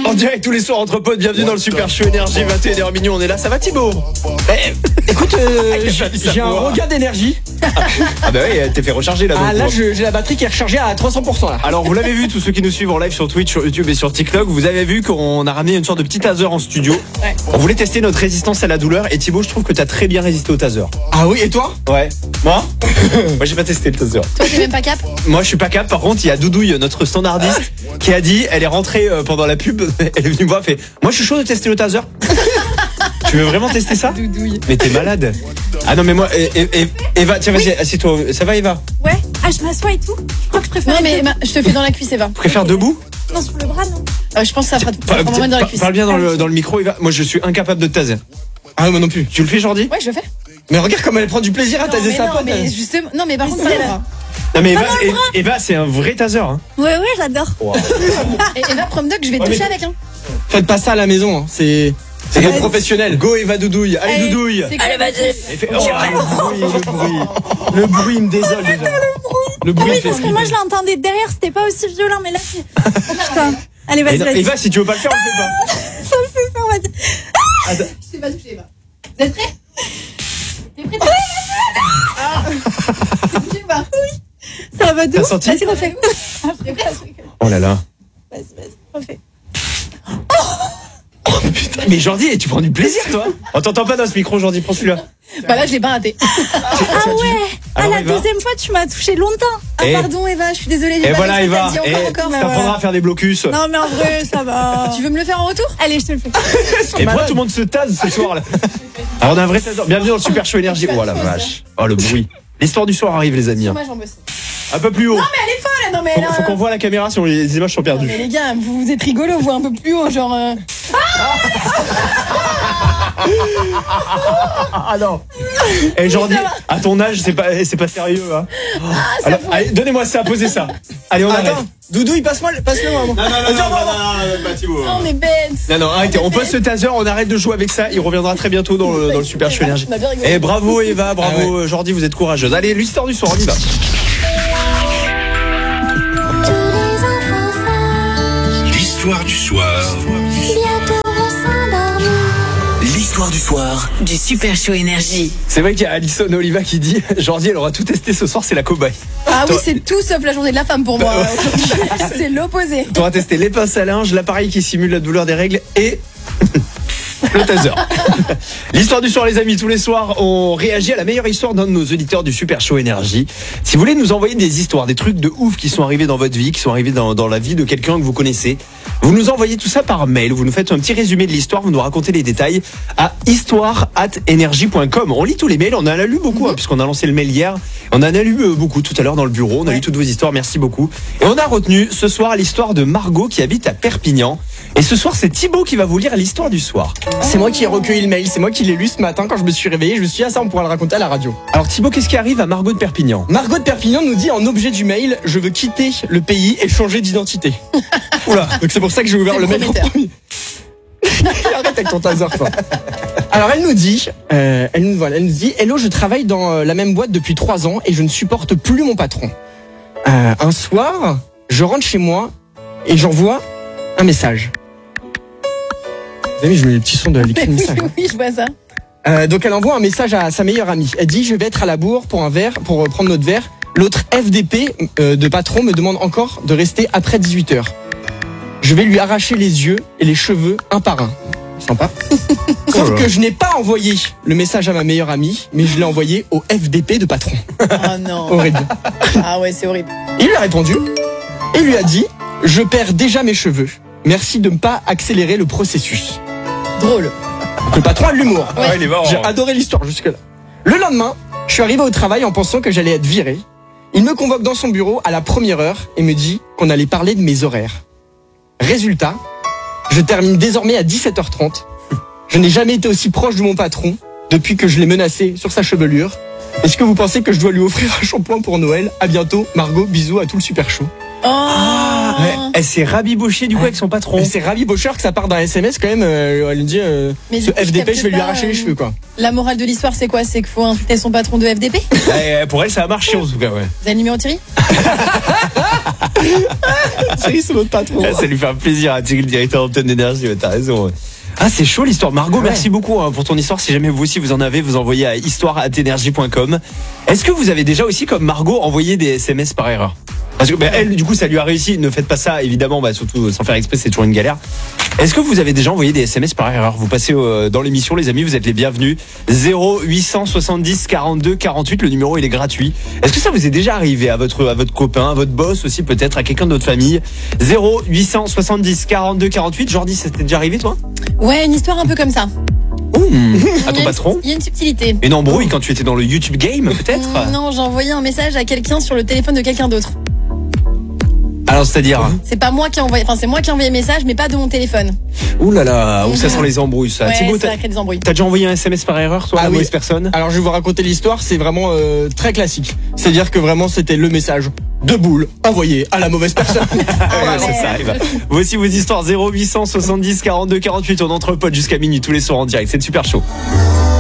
En direct tous les soirs entre potes, bienvenue dans le Super Show Énergie, 21h minuit, on est là, ça va Thibaut? Écoute, j'ai un regain d'énergie. Ah bah oui, t'es fait recharger là. Ah là, j'ai la batterie qui est rechargée à 300% là. Alors vous l'avez vu, tous ceux qui nous suivent en live sur Twitch, sur YouTube et sur TikTok, vous avez vu qu'on a ramené une sorte de petit taser en studio. Ouais. On voulait tester notre résistance à la douleur et Thibaut, je trouve que t'as très bien résisté au taser. Ah oui, et toi? Ouais. Moi Moi j'ai pas testé le taser. Toi, t'es même pas cap? Moi je suis pas cap, par contre il y a Doudouille, notre standardiste, qui a dit, elle est rentrée pendant la pub, elle est venue me voir, elle fait, moi je suis chaud de tester le taser. Tu veux vraiment tester ça? Doudouille. Mais t'es malade. Ah non mais moi, Eva, tiens vas-y, assieds-toi, ça va Eva? Ouais. Ah, je m'assois et tout. Je crois que je préfère. Non, mais je te fais dans la cuisse, Eva. Tu préfères debout? Non, sur le bras, non. Je pense que ça fera vraiment mal dans la cuisse. Parle bien dans le micro Eva, moi je suis incapable de te taser. Ah moi non plus. Tu le fais Jordi? Ouais, je le fais. Mais regarde comme elle prend du plaisir à taser sa pote. mais justement, non, mais par contre, pas les bras. Non mais Eva c'est un vrai taser hein. Ouais, j'adore. Et Eva, Promdoc, je vais te toucher avec, hein. Faites pas ça à la maison, hein. C'est des professionnels. Go Eva Doudouille, allez Doudouille. Allez, vas-y. Le bruit il me désole déjà. Le Ah bruit oui, il fait parce que moi je l'entendais derrière, c'était pas aussi violent, mais là c'est. Putain. Allez, vas-y. Eva si tu veux pas le faire, on le fait pas. Ça le fait faire, vas-y. Je t'ai pas touché, Eva. Vous êtes prêts? T'es prêts? T'es touché ou pas? Oui. Ça va de T'as ouf. senti? Vas-y, refais. T'es prêt? Oh là là. Vas-y, refais. Oh putain. Mais Jordi, tu prends du plaisir toi? On t'entend pas dans ce micro Jordi, prends celui-là. Bah là, je l'ai pas raté. Ah ouais. Alors, La Eva deuxième fois, tu m'as touché longtemps. Ah, pardon, Eva, je suis désolée. Et voilà Eva, Encore. t'apprendras à faire des blocus. Non, mais en vrai, ça va. Tu veux me le faire en retour? Allez, je te le fais. Et pourquoi tout le monde se tase ce soir là? Alors on a un vrai taser. Bienvenue dans le Super Show Énergie. Oh la vache. Oh le bruit. L'histoire du soir arrive les amis. Moi, j'en bosse. Un peu plus haut. Non, mais elle est folle. Non, mais elle Faut qu'on voit la caméra si les images sont Non, perdues. mais les gars, vous êtes rigolo, vous un peu plus haut, genre. Ah non. Et Jordi, à ton âge, c'est pas sérieux hein. Alors, allez, donnez-moi ça, posez ça. Allez, on arrête. Attends, Doudouille, passe-le moi. Non, pas Thibaut. On est bête. Non, arrêtez, on pose ce taser, on arrête de jouer avec ça, il reviendra très bientôt dans le Super Show Énergie. On a bien rigolé. Et bravo Eva, bravo Jordi, vous êtes courageuse. Allez, l'histoire du soir, on y va. L'histoire du soir. L'histoire du soir. Du Super Show Énergie. C'est vrai qu'il y a Alison Oliva qui dit Jordi, elle aura tout testé ce soir, c'est la cobaye. Ah oui, Toi- c'est tout sauf la journée de la femme pour moi. Aujourd'hui. C'est l'opposé. Tu auras testé les pinces à linge, l'appareil qui simule la douleur des règles et le taser. L'histoire du soir les amis, tous les soirs on réagit à la meilleure histoire d'un de nos auditeurs du Super Show Énergie. Si vous voulez nous envoyer des histoires, des trucs de ouf qui sont arrivés dans votre vie, qui sont arrivés dans la vie de quelqu'un que vous connaissez, vous nous envoyez tout ça par mail, vous nous faites un petit résumé de l'histoire, vous nous racontez les détails à histoire@energie.com. On lit tous les mails, on en a lu beaucoup puisqu'on a lancé le mail hier. On en a lu beaucoup tout à l'heure dans le bureau, on a lu toutes vos histoires, merci beaucoup. Et on a retenu ce soir l'histoire de Margot qui habite à Perpignan. Et ce soir c'est Thibaut qui va vous lire l'histoire du soir. C'est moi qui ai recueilli le mail, c'est moi qui l'ai lu ce matin quand je me suis réveillé. Je me suis dit, ah ça on pourra le raconter à la radio. Alors Thibaut, qu'est-ce qui arrive à Margot de Perpignan? Margot de Perpignan nous dit en objet du mail, je veux quitter le pays et changer d'identité. Oula, donc c'est pour ça que j'ai ouvert C'est le mail en prometteur. premier. Arrête avec ton taser, toi. Alors elle nous dit, hello, je travaille dans la même boîte depuis 3 ans et je ne supporte plus mon patron. Un soir, je rentre chez moi et j'envoie un message. Vous avez vu, je mets les petits sons de l'écrit de message. Oui, je vois ça. Donc elle envoie un message à sa meilleure amie. Elle dit, je vais être à la bourre pour un verre, pour prendre notre verre. L'autre FDP de patron me demande encore de rester après 18h. Je vais lui arracher les yeux et les cheveux un par un. Sympa. Sauf que je n'ai pas envoyé le message à ma meilleure amie, mais je l'ai envoyé au FDP de patron. Oh non. Horrible. Ah ouais, c'est horrible. Il lui a répondu et lui a dit, je perds déjà mes cheveux. Merci de ne pas accélérer le processus. Drôle. Le patron a de l'humour. Ouais, il est marrant. J'ai adoré l'histoire jusque-là. Le lendemain, je suis arrivé au travail en pensant que j'allais être viré. Il me convoque dans son bureau à la première heure et me dit qu'on allait parler de mes horaires. Résultat, je termine désormais à 17h30. Je n'ai jamais été aussi proche de mon patron depuis que je l'ai menacé sur sa chevelure. Est-ce que vous pensez que je dois lui offrir un shampoing pour Noël? À bientôt, Margot, bisous à tout le Super Show. Oh. Elle s'est rabibochée du coup avec son patron. Et c'est Ravi Bocher que ça part d'un SMS quand même. Elle lui dit Mais ce du coup, je FDP, capte je vais lui pas, arracher les cheveux quoi. La morale de l'histoire, c'est quoi? C'est qu'il faut insulter son patron de FDP? Pour elle ça a marché en tout cas ouais. Vous avez le numéro Thierry? Thierry, c'est notre patron. Ça lui fait un plaisir à Thierry, le directeur d'antenne d'énergie. T'as raison. Ah, c'est chaud l'histoire. Margot, merci beaucoup pour ton histoire. Si jamais vous aussi vous en avez, vous envoyez à histoire@energie.com. Est-ce que vous avez déjà aussi, comme Margot, envoyé des SMS par erreur? Parce que elle, du coup, ça lui a réussi. Ne faites pas ça, évidemment, surtout sans faire exprès, c'est toujours une galère. Est-ce que vous avez déjà envoyé des SMS par erreur? Vous passez dans l'émission, les amis, vous êtes les bienvenus. 0870 42 48, le numéro il est gratuit. Est-ce que ça vous est déjà arrivé à votre copain, à votre boss aussi, peut-être à quelqu'un de votre famille? 0870 42 48. Jordi, ça t'est déjà arrivé, toi? Ouais, une histoire un peu comme ça. À ton patron? Il y a une subtilité. Une embrouille quand tu étais dans le YouTube game, peut-être? Non, j'ai envoyé un message à quelqu'un sur le téléphone de quelqu'un d'autre. Alors, c'est-à-dire? C'est pas moi qui ai envoyé, c'est moi qui ai envoyé un message, mais pas de mon téléphone. Ouh là là, où ça sent les embrouilles, ça. Ouais, Thibaut, ça crée des embrouilles. t'as déjà envoyé un SMS par erreur, toi, à la mauvaise personne? Alors je vais vous raconter l'histoire, c'est vraiment très classique. C'est-à-dire que vraiment c'était le message de boule envoyé à la mauvaise personne. Ouais, ça arrive. Voici vos histoires 0870 42 48. On entre potes jusqu'à minuit tous les soirs en direct. C'est le Super Show.